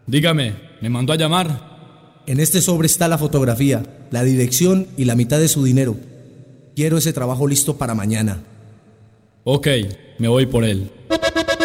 Dígame, ¿me mandó a llamar? En este sobre está la fotografía, la dirección y la mitad de su dinero. Quiero ese trabajo listo para mañana. Ok, me voy por él.